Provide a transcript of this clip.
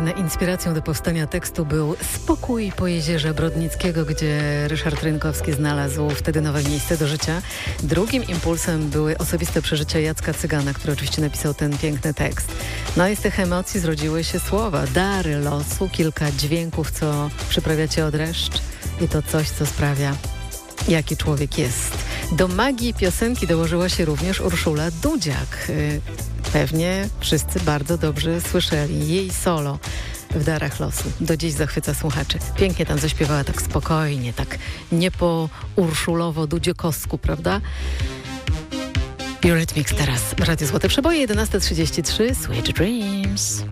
inspiracją do powstania tekstu był Spokój po Jeziorze Brodnickiego, gdzie Ryszard Rynkowski znalazł wtedy nowe miejsce do życia. Drugim impulsem były osobiste przeżycia Jacka Cygana, który oczywiście napisał ten piękny tekst. No i z tych emocji zrodziły się słowa, dary losu, kilka dźwięków, co przyprawia cię o dreszcz i to coś, co sprawia, jaki człowiek jest. Do magii piosenki dołożyła się również Urszula Dudziak. Pewnie wszyscy bardzo dobrze słyszeli jej solo w Darach losu. Do dziś zachwyca słuchaczy. Pięknie tam zaśpiewała, tak spokojnie, tak nie po urszulowo-dudziokowsku, prawda? Eurythmics teraz. Radio Złote Przeboje, 11:33. Sweet Dreams.